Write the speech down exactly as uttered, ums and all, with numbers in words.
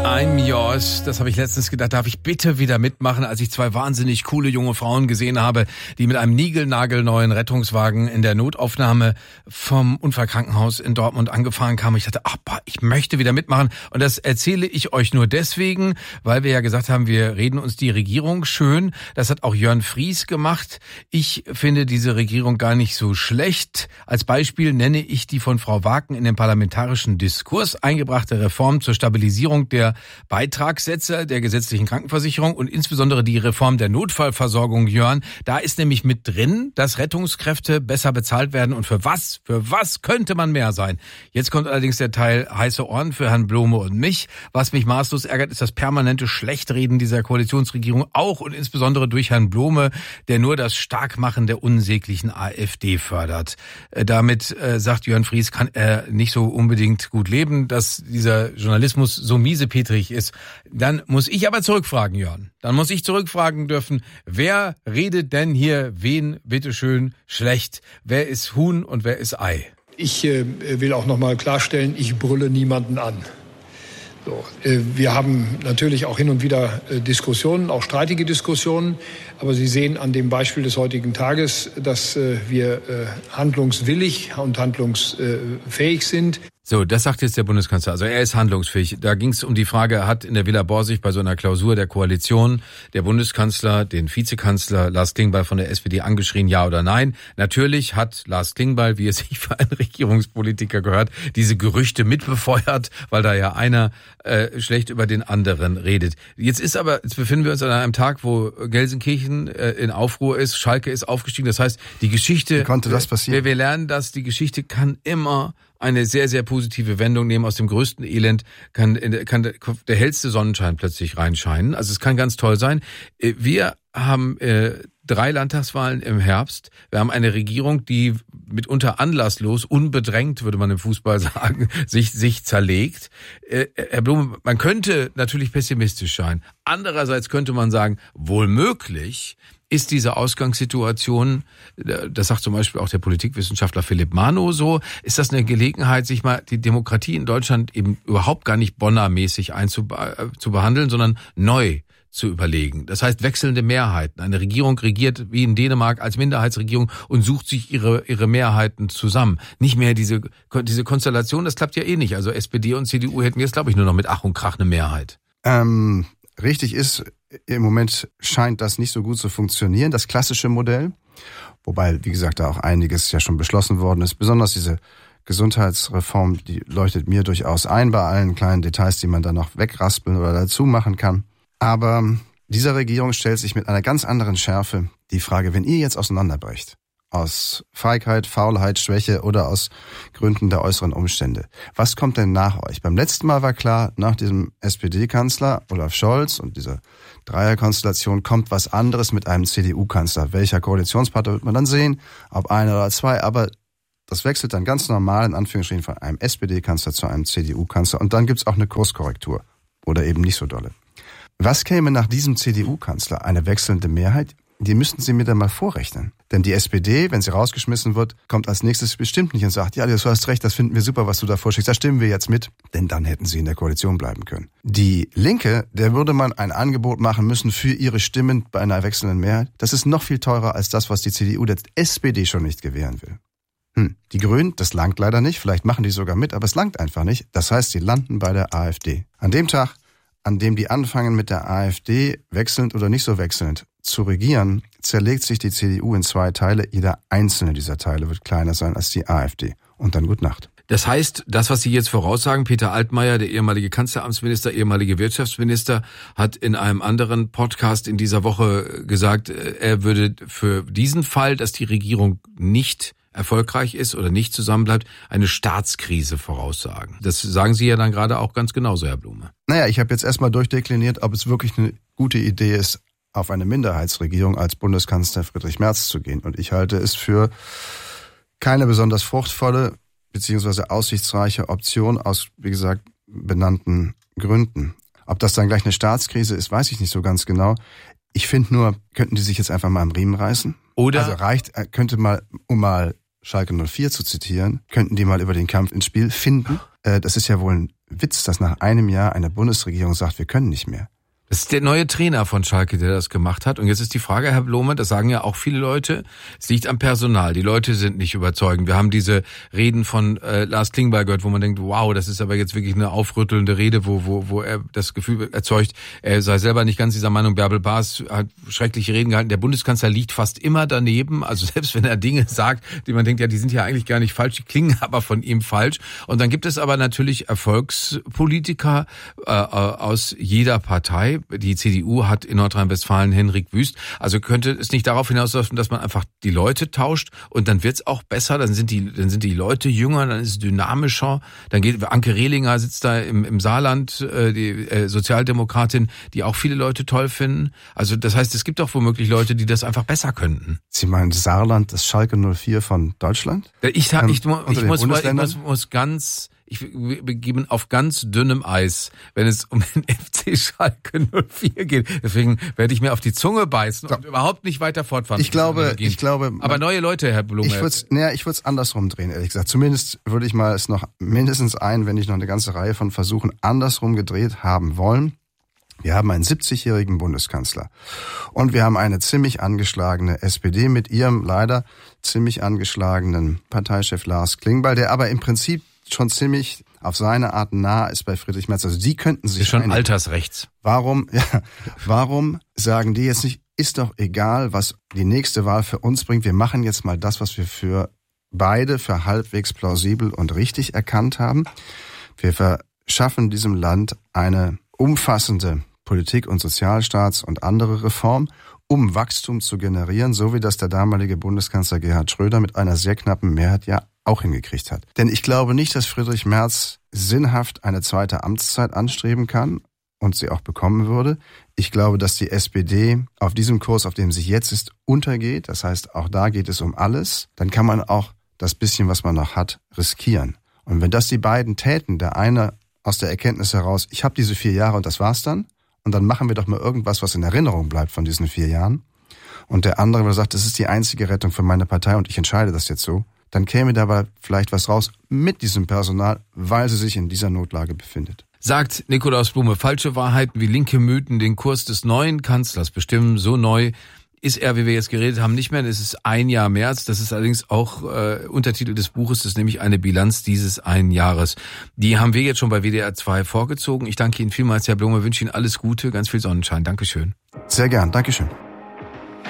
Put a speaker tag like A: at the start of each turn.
A: I'm yours. Das habe ich letztens gedacht, darf ich bitte wieder mitmachen, als ich zwei wahnsinnig coole junge Frauen gesehen habe, die mit einem niegelnagelneuen Rettungswagen in der Notaufnahme vom Unfallkrankenhaus in Dortmund angefahren kamen. Ich dachte, ach, boah, ich möchte wieder mitmachen. Und das erzähle ich euch nur deswegen, weil wir ja gesagt haben, wir reden uns die Regierung schön. Das hat auch Jörn Fries gemacht. Ich finde diese Regierung gar nicht so schlecht. Als Beispiel nenne ich die von Frau Waken in den parlamentarischen Diskurs eingebrachte Reform zur Stabilisierung der Beitragssätze der gesetzlichen Krankenversicherung und insbesondere die Reform der Notfallversorgung, Jörn. Da ist nämlich mit drin, dass Rettungskräfte besser bezahlt werden. Und für was? Für was könnte man mehr sein? Jetzt kommt allerdings der Teil heiße Ohren für Herrn Blome und mich. Was mich maßlos ärgert, ist das permanente Schlechtreden dieser Koalitionsregierung, auch und insbesondere durch Herrn Blome, der nur das Starkmachen der unsäglichen AfD fördert. Damit, äh, sagt Jörn Fries, kann er nicht so unbedingt gut leben, dass dieser Journalismus so miesepetrig ist. Dann muss ich aber zurückfragen, Jörn. Dann muss ich zurückfragen dürfen, wer redet denn hier wen bitteschön schlecht? Wer ist Huhn und wer ist Ei?
B: Ich äh, will auch noch mal klarstellen, ich brülle niemanden an. So, äh, wir haben natürlich auch hin und wieder äh, Diskussionen, auch streitige Diskussionen. Aber Sie sehen an dem Beispiel des heutigen Tages, dass äh, wir äh, handlungswillig und handlungsfähig sind.
A: So, das sagt jetzt der Bundeskanzler. Also er ist handlungsfähig. Da ging es um die Frage, hat in der Villa Borsig bei so einer Klausur der Koalition der Bundeskanzler den Vizekanzler Lars Klingbeil von der S P D angeschrien, ja oder nein? Natürlich hat Lars Klingbeil, wie es sich für einen Regierungspolitiker gehört, diese Gerüchte mitbefeuert, weil da ja einer äh, schlecht über den anderen redet. Jetzt ist aber, jetzt befinden wir uns an einem Tag, wo Gelsenkirchen äh, in Aufruhr ist, Schalke ist aufgestiegen. Das heißt, die Geschichte...
C: Wie konnte das passieren?
A: Wir, wir lernen, dass die Geschichte kann immer eine sehr, sehr positive Wendung nehmen. Aus dem größten Elend kann, kann der hellste Sonnenschein plötzlich reinscheinen. Also es kann ganz toll sein. Wir haben äh, drei Landtagswahlen im Herbst. Wir haben eine Regierung, die mitunter anlasslos, unbedrängt, würde man im Fußball sagen, sich, sich zerlegt. Äh, Herr Blome, man könnte natürlich pessimistisch sein. Andererseits könnte man sagen, wohl möglich ist diese Ausgangssituation, das sagt zum Beispiel auch der Politikwissenschaftler Philipp Manow so, ist das eine Gelegenheit, sich mal die Demokratie in Deutschland eben überhaupt gar nicht Bonner-mäßig einzubehandeln, sondern neu zu überlegen. Das heißt wechselnde Mehrheiten. Eine Regierung regiert wie in Dänemark als Minderheitsregierung und sucht sich ihre ihre Mehrheiten zusammen. Nicht mehr diese diese Konstellation, das klappt ja eh nicht. Also S P D und C D U hätten jetzt, glaube ich, nur noch mit Ach und Krach eine Mehrheit.
C: Ähm, richtig ist, im Moment scheint das nicht so gut zu funktionieren, das klassische Modell. Wobei, wie gesagt, da auch einiges ja schon beschlossen worden ist. Besonders diese Gesundheitsreform, die leuchtet mir durchaus ein bei allen kleinen Details, die man da noch wegraspeln oder dazu machen kann. Aber dieser Regierung stellt sich mit einer ganz anderen Schärfe die Frage, wenn ihr jetzt auseinanderbrecht, aus Feigheit, Faulheit, Schwäche oder aus Gründen der äußeren Umstände, was kommt denn nach euch? Beim letzten Mal war klar, nach diesem S P D-Kanzler Olaf Scholz und dieser Dreierkonstellation kommt was anderes mit einem C D U-Kanzler. Welcher Koalitionspartner wird man dann sehen? Ob einer oder zwei, aber das wechselt dann ganz normal in Anführungsstrichen von einem S P D-Kanzler zu einem C D U-Kanzler und dann gibt's auch eine Kurskorrektur oder eben nicht so dolle. Was käme nach diesem C D U-Kanzler? Eine wechselnde Mehrheit? Die müssten Sie mir dann mal vorrechnen. Denn die S P D, wenn sie rausgeschmissen wird, kommt als nächstes bestimmt nicht und sagt, ja, du hast recht, das finden wir super, was du da vorschickst, da stimmen wir jetzt mit. Denn dann hätten sie in der Koalition bleiben können. Die Linke, der würde man ein Angebot machen müssen für ihre Stimmen bei einer wechselnden Mehrheit. Das ist noch viel teurer als das, was die C D U der S P D schon nicht gewähren will. Hm. Die Grünen, das langt leider nicht, vielleicht machen die sogar mit, aber es langt einfach nicht. Das heißt, sie landen bei der AfD. An dem Tag, an dem die anfangen mit der AfD, wechselnd oder nicht so wechselnd, zu regieren, zerlegt sich die C D U in zwei Teile. Jeder einzelne dieser Teile wird kleiner sein als die AfD. Und dann Gute Nacht.
A: Das heißt, das, was Sie jetzt voraussagen, Peter Altmaier, der ehemalige Kanzleramtsminister, ehemalige Wirtschaftsminister, hat in einem anderen Podcast in dieser Woche gesagt, er würde für diesen Fall, dass die Regierung nicht erfolgreich ist oder nicht zusammenbleibt, eine Staatskrise voraussagen. Das sagen Sie ja dann gerade auch ganz genauso, Herr Blome.
C: Naja, ich habe jetzt erstmal durchdekliniert, ob es wirklich eine gute Idee ist, auf eine Minderheitsregierung als Bundeskanzler Friedrich Merz zu gehen. Und ich halte es für keine besonders fruchtvolle bzw. aussichtsreiche Option aus, wie gesagt, benannten Gründen. Ob das dann gleich eine Staatskrise ist, weiß ich nicht so ganz genau. Ich finde nur, könnten die sich jetzt einfach mal am Riemen reißen?
A: Oder?
C: Also reicht, könnte mal, um mal Schalke null vier zu zitieren, könnten die mal über den Kampf ins Spiel finden. Das ist ja wohl ein Witz, dass nach einem Jahr eine Bundesregierung sagt, wir können nicht mehr.
A: Das ist der neue Trainer von Schalke, der das gemacht hat. Und jetzt ist die Frage, Herr Blome, das sagen ja auch viele Leute, es liegt am Personal. Die Leute sind nicht überzeugend. Wir haben diese Reden von äh, Lars Klingbeil gehört, wo man denkt, wow, das ist aber jetzt wirklich eine aufrüttelnde Rede, wo wo wo er das Gefühl erzeugt, er sei selber nicht ganz dieser Meinung. Bärbel Baas hat schreckliche Reden gehalten. Der Bundeskanzler liegt fast immer daneben. Also selbst wenn er Dinge sagt, die man denkt, ja, die sind ja eigentlich gar nicht falsch, die klingen aber von ihm falsch. Und dann gibt es aber natürlich Erfolgspolitiker äh, aus jeder Partei. Die C D U hat in Nordrhein-Westfalen Henrik Wüst. Also könnte es nicht darauf hinauslaufen, dass man einfach die Leute tauscht und dann wird's auch besser, dann sind die dann sind die Leute jünger, dann ist es dynamischer. Dann geht Anke Rehlinger sitzt da im, im Saarland, äh, die äh, Sozialdemokratin, die auch viele Leute toll finden. Also das heißt, es gibt auch womöglich Leute, die das einfach besser könnten.
C: Sie meinen Saarland, das Schalke null vier von Deutschland?
A: Ich, ich, ich, ich, muss, ich, muss, muss ganz... Ich begebe auf ganz dünnem Eis, wenn es um den F C Schalke null vier geht. Deswegen werde ich mir auf die Zunge beißen und so. überhaupt nicht weiter fortfahren.
C: Ich glaube, ich glaube.
A: Aber neue Leute, Herr Blome.
C: Ich würde es, naja, ich würde es andersrum drehen, ehrlich gesagt. Zumindest würde ich mal es noch mindestens ein, wenn nicht noch eine ganze Reihe von Versuchen andersrum gedreht haben wollen. Wir haben einen siebzigjährigen Bundeskanzler und wir haben eine ziemlich angeschlagene S P D mit ihrem leider ziemlich angeschlagenen Parteichef Lars Klingbeil, der aber im Prinzip schon ziemlich auf seine Art nah ist bei Friedrich Merz. Also die könnten sich
A: ist schon
C: einigen.
A: Altersrechts.
C: Warum, ja, warum sagen die jetzt nicht, ist doch egal, was die nächste Wahl für uns bringt. Wir machen jetzt mal das, was wir für beide für halbwegs plausibel und richtig erkannt haben. Wir verschaffen diesem Land eine umfassende Politik- und Sozialstaats- und andere Reform, um Wachstum zu generieren, so wie das der damalige Bundeskanzler Gerhard Schröder mit einer sehr knappen Mehrheit ja auch hingekriegt hat. Denn ich glaube nicht, dass Friedrich Merz sinnhaft eine zweite Amtszeit anstreben kann und sie auch bekommen würde. Ich glaube, dass die S P D auf diesem Kurs, auf dem sie jetzt ist, untergeht. Das heißt, auch da geht es um alles. Dann kann man auch das bisschen, was man noch hat, riskieren. Und wenn das die beiden täten, der eine aus der Erkenntnis heraus, ich habe diese vier Jahre und das war's dann, und dann machen wir doch mal irgendwas, was in Erinnerung bleibt von diesen vier Jahren, und der andere, der sagt, das ist die einzige Rettung für meine Partei und ich entscheide das jetzt so, dann käme dabei vielleicht was raus mit diesem Personal, weil sie sich in dieser Notlage befindet.
A: Sagt Nikolaus Blume, falsche Wahrheiten wie linke Mythen den Kurs des neuen Kanzlers bestimmen. So neu ist er, wie wir jetzt geredet haben, nicht mehr. Es ist ein Jahr März. Das ist allerdings auch äh, Untertitel des Buches. Das ist nämlich eine Bilanz dieses einen Jahres. Die haben wir jetzt schon bei W D R zwei vorgezogen. Ich danke Ihnen vielmals, Herr Blume, wünsche Ihnen alles Gute, ganz viel Sonnenschein. Dankeschön.
C: Sehr gern, Dankeschön.